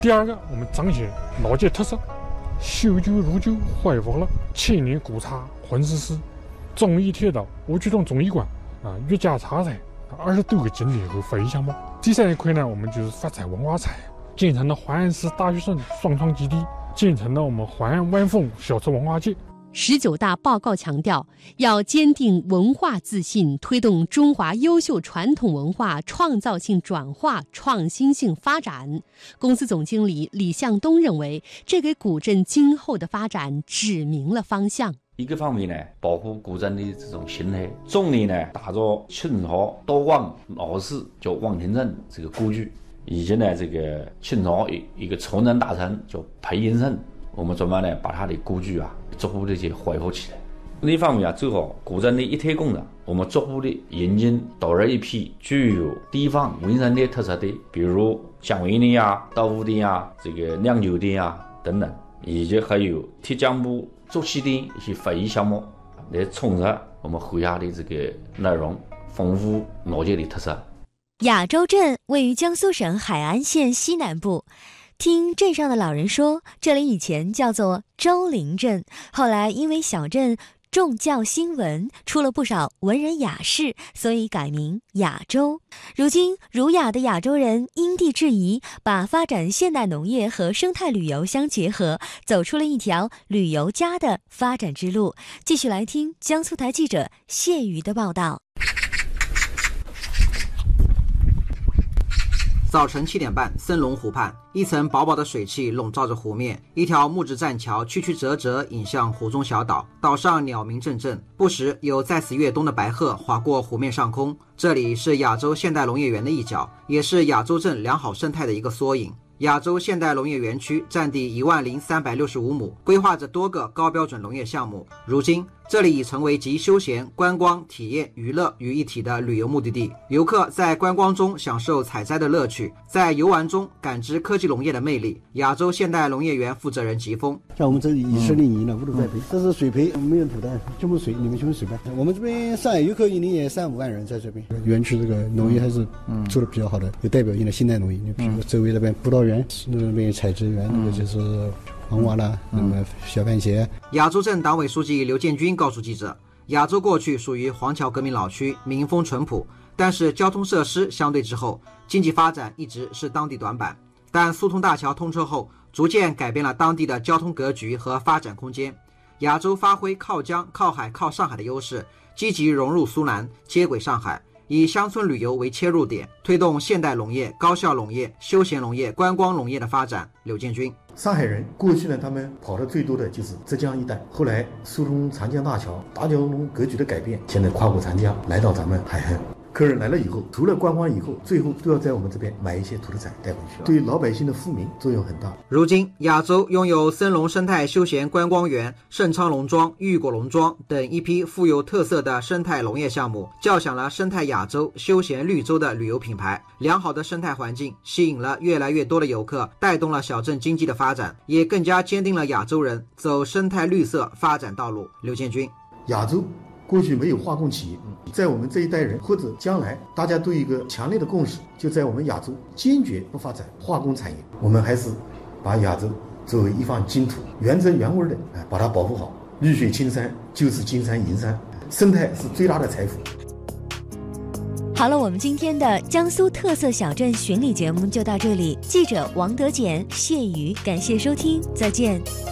第二个，我们彰显老街特色，修旧如旧，恢复了千年古刹浑石寺、忠义铁道、吴曲洞综艺馆岳家茶菜20多个景点和非遗项目。第三一块呢，我们就是发展文化产，建成了淮安市大学生双创基地，建成了我们淮安万丰小吃文化节。 19大报告强调，要坚定文化自信，推动中华优秀传统文化创造性转化、创新性发展。公司总经理李向东认为，这给古镇今后的发展指明了方向。 一个方面呢，保护古镇的这种形态；重点呢，打造清朝道光老式叫望天镇这个故居，以及呢这个清朝一个崇祯大臣叫裴应胜，我们专门呢把他的故居逐步的去恢复起来。另一方面做好古镇的一体功能，我们逐步的引进导入一批具有地方文人的特色的，比如香味店豆腐店这个酿酒店等等，以及还有铁匠铺、竹器店一些非遗项目，来充实我们后下的这个内容，丰富老街的特色。 亚洲镇位于江苏省海安县西南部。听镇上的老人说，这里以前叫做周陵镇，后来因为小镇重教兴文，出了不少文人雅士，所以改名亚洲。如今儒雅的亚洲人因地制宜，把发展现代农业和生态旅游相结合，走出了一条旅游家的发展之路。继续来听江苏台记者谢瑜的报道。 早晨7点半，森龙湖畔，一层薄薄的水汽笼罩着湖面，一条木质栈桥曲曲折折引向湖中小岛，岛上鸟鸣阵阵，不时有在此越冬的白鹤划过湖面上空。这里是亚洲现代农业园的一角，也是亚洲镇良好生态的一个缩影。亚洲现代农业园区占地10365亩，规划着多个高标准农业项目。如今，这里已成为集休闲、观光、体验、娱乐于一体的旅游目的地。游客在观光中享受采摘的乐趣，在游玩中感知科技农业的魅力。亚洲现代农业园负责人吉峰： 像我们这里10厘米呢，5度栽培，这是水培，没有土蛋，全部水，你们全部水培。我们这边上海游客1年也3-5万人在这边。园区这个农业还是做的比较好的，有代表性的现代农业。你比如周围那边葡萄园，那边采植园，那个就是黄瓜啦，那么小番茄。 亚洲镇党委书记刘建军告诉记者，亚洲过去属于黄桥革命老区，民风淳朴，但是交通设施相对滞后，经济发展一直是当地短板。但苏通大桥通车后，逐渐改变了当地的交通格局和发展空间。亚洲发挥靠江、靠海、靠上海的优势，积极融入苏南，接轨上海，以乡村旅游为切入点，推动现代农业、高效农业、休闲农业、观光农业的发展。刘建军： 上海人过去呢，他们跑的最多的就是浙江一带，后来苏通长江大桥、大交通格局的改变，现在跨过长江来到咱们海岸。客人来了以后，除了观光以后，最后都要在我们这边买一些土特产带回去，对老百姓的富民作用很大。 如今，亚洲拥有森龙生态休闲观光园、盛昌农庄、玉果农庄等一批富有特色的生态农业项目，叫响了生态亚洲、休闲绿洲的旅游品牌。良好的生态环境吸引了越来越多的游客，带动了小镇经济的发展，也更加坚定了亚洲人走生态绿色发展道路。刘建军： 亚洲过去没有化工企业，在我们这一代人或者将来，大家都有一个强烈的共识，就在我们亚洲坚决不发展化工产业。我们还是把亚洲作为一方净土，原汁原味的把它保护好。绿水青山就是金山银山，生态是最大的财富。 好了，我们今天的江苏特色小镇巡礼节目就到这里。记者王德简、谢瑜，感谢收听，再见。